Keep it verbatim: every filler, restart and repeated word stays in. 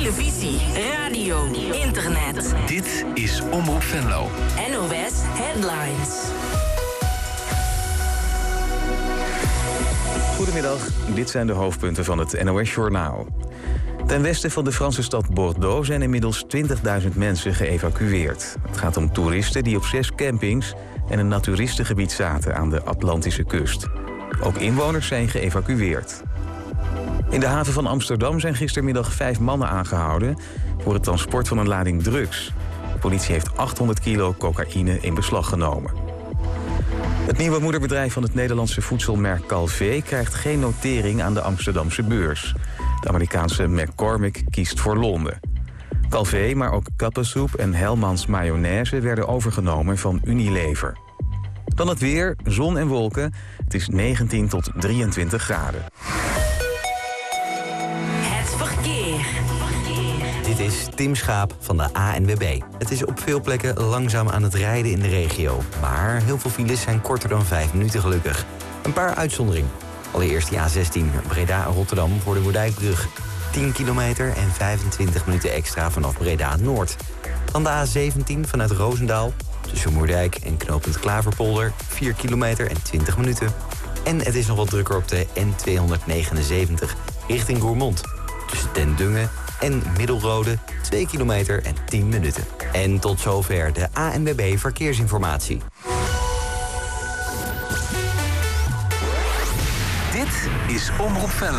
televisie, radio, internet. Dit is Omroep Venlo. N O S Headlines. Goedemiddag, dit zijn de hoofdpunten van het N O S-journaal. Ten westen van de Franse stad Bordeaux zijn inmiddels twintigduizend mensen geëvacueerd. Het gaat om toeristen die op zes campings en een naturistengebied zaten aan de Atlantische kust. Ook inwoners zijn geëvacueerd. In de haven van Amsterdam zijn gistermiddag vijf mannen aangehouden voor het transport van een lading drugs. De politie heeft achthonderd kilo cocaïne in beslag genomen. Het nieuwe moederbedrijf van het Nederlandse voedselmerk Calvé krijgt geen notering aan de Amsterdamse beurs. De Amerikaanse McCormick kiest voor Londen. Calvé, maar ook Kappasoep en Hellmann's mayonaise werden overgenomen van Unilever. Dan het weer, zon en wolken. Het is negentien tot drieëntwintig graden. Het verkeer. Dit is Tim Schaap van de A N W B. Het is op veel plekken langzaam aan het rijden in de regio. Maar heel veel files zijn korter dan vijf minuten gelukkig. Een paar uitzonderingen. Allereerst die A zestien Breda-Rotterdam voor de Moerdijkbrug. tien kilometer en vijfentwintig minuten extra vanaf Breda-Noord. Dan de A zeventien vanuit Roosendaal. Tussen Moerdijk en knooppunt Klaverpolder. vier kilometer en twintig minuten. En het is nog wat drukker op de N tweehonderdnegenenzeventig richting Roermond. Tussen Den Dungen en Middelrode twee kilometer en tien minuten. En tot zover de A N W B Verkeersinformatie. Dit is Omroep Venlo.